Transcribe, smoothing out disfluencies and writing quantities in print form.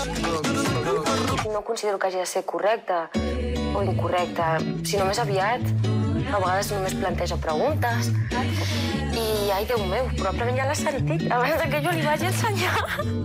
No considero que hagi de ser correcta o incorrecta, sinó més aviat. A vegades només planteja preguntes. I, ai, Déu meu, probablement ja l'ha sentit abans que jo li vagi ensenyar.